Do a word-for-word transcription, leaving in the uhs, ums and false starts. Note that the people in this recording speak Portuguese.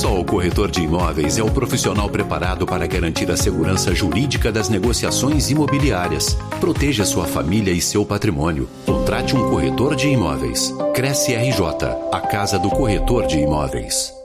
Só o corretor de imóveis é o profissional preparado para garantir a segurança jurídica das negociações imobiliárias. Proteja sua família e seu patrimônio. Contrate um corretor de imóveis. Cresce R J, a casa do corretor de imóveis.